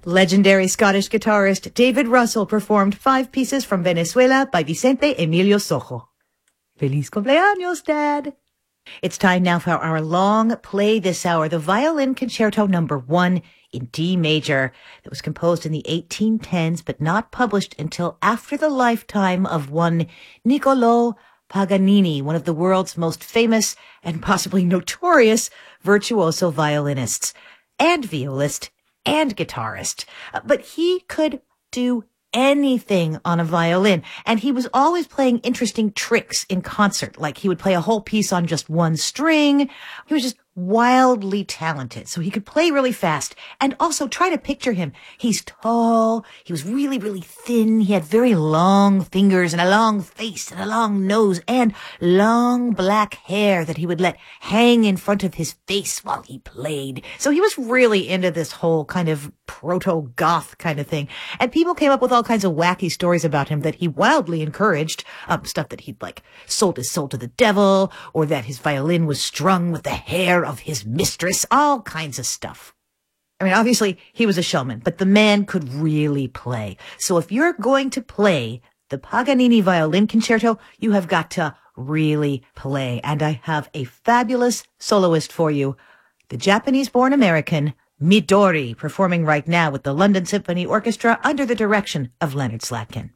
Legendary Scottish guitarist David Russell performed 5 pieces from Venezuela by Vicente Emilio Sojo. Feliz cumpleaños, Dad! It's time now for our long play this hour, the Violin Concerto Number 1 in D major. That was composed in the 1810s, but not published until after the lifetime of one Niccolò Paganini, one of the world's most famous and possibly notorious virtuoso violinists and violist and guitarist. But he could do anything on a violin, and he was always playing interesting tricks in concert, like he would play a whole piece on just one string. He was just wildly talented, so he could play really fast. And also, try to picture him. He's tall, he was really, really thin, he had very long fingers and a long face and a long nose and long black hair that he would let hang in front of his face while he played. So he was really into this whole kind of proto-goth kind of thing. And people came up with all kinds of wacky stories about him that he wildly encouraged, stuff that he'd sold his soul to the devil, or that his violin was strung with the hair of his mistress, all kinds of stuff. I mean, obviously, he was a showman, but the man could really play. So if you're going to play the Paganini Violin Concerto, you have got to really play. And I have a fabulous soloist for you, the Japanese-born American Midori, performing right now with the London Symphony Orchestra under the direction of Leonard Slatkin.